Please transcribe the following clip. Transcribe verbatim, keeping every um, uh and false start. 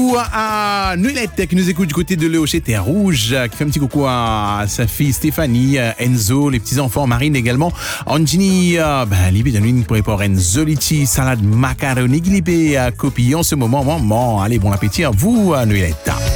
coucou à Noëlette qui nous écoute du côté de Léo chez Terre Rouge, qui fait un petit coucou à sa fille Stéphanie, Enzo, les petits-enfants, Marine également, Angini, ben, libé de l'une pour pour Enzo Litchi, salade macaroni, libé à copie en ce moment, maman. Allez, bon appétit à vous, Noëlette.